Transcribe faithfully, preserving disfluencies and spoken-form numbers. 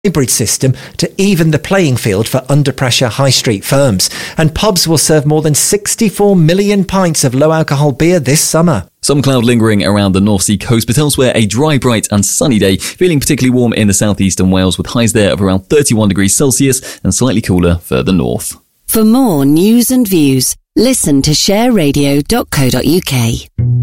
hybrid system to even the playing field for under-pressure high street firms. And pubs will serve more than sixty-four million pints of low-alcohol beer this summer. Some cloud lingering around the North Sea coast, but elsewhere a dry, bright and sunny day, feeling particularly warm in the southeastern Wales with highs there of around thirty-one degrees Celsius and slightly cooler further north. For more news and views, listen to share radio dot co dot uk.